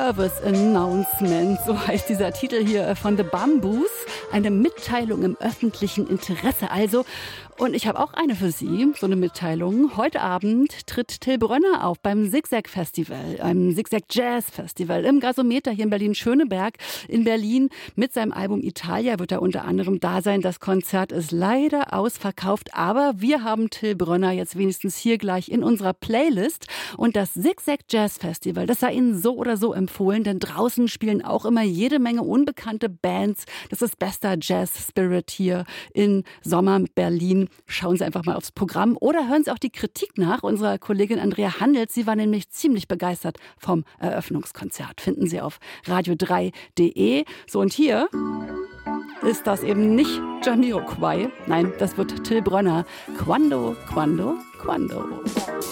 Service Announcement, so heißt dieser Titel hier von The Bamboos. Eine Mitteilung im öffentlichen Interesse also. Und ich habe auch eine für Sie, so eine Mitteilung. Heute Abend tritt Till Brönner auf beim Zigzag Festival, einem Zigzag Jazz Festival im Gasometer hier in Berlin-Schöneberg. In Berlin mit seinem Album Italia wird er unter anderem da sein. Das Konzert ist leider ausverkauft, aber wir haben Till Brönner jetzt wenigstens hier gleich in unserer Playlist. Und das Zigzag Jazz Festival, das sei Ihnen so oder so empfohlen, denn draußen spielen auch immer jede Menge unbekannte Bands. Das ist bester Jazz-Spirit hier in Sommer Berlin. Schauen Sie einfach mal aufs Programm oder hören Sie auch die Kritik nach unserer Kollegin Andrea Handels. Sie war nämlich ziemlich begeistert vom Eröffnungskonzert. Finden Sie auf radio3.de. So, und hier ist das eben nicht Jamiroquai. Nein, das wird Till Brönner. Quando, quando, quando.